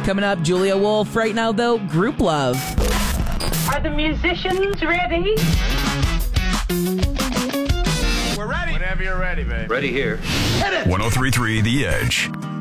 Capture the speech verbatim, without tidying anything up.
Coming up, Julia Wolf. Right now, though, Group Love. Are the musicians ready? We're ready. Whenever you're ready, babe. Ready here. Hit it. one oh three point three The Edge.